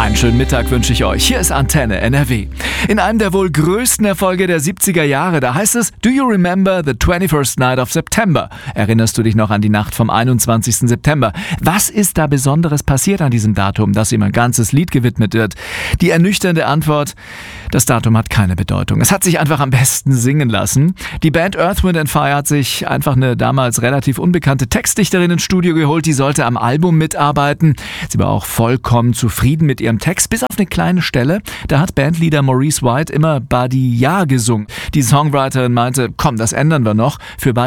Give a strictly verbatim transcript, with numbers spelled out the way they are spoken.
Einen schönen Mittag wünsche ich euch. Hier ist Antenne N R W. In einem der wohl größten Erfolge der siebziger Jahre, da heißt es Do you remember the twenty-first night of September? Erinnerst du dich noch an die Nacht vom einundzwanzigsten September? Was ist da Besonderes passiert an diesem Datum, dass ihm ein ganzes Lied gewidmet wird? Die ernüchternde Antwort: Das Datum hat keine Bedeutung. Es hat sich einfach am besten singen lassen. Die Band Earth, Wind and Fire hat sich einfach eine damals relativ unbekannte Textdichterin ins Studio geholt, die sollte am Album mitarbeiten. Sie war auch vollkommen zufrieden mit ihrem Text, bis auf eine kleine Stelle. Da hat Bandleader Maurice White immer Buddy Ja gesungen. Die Songwriterin meinte, komm, das ändern wir noch. Für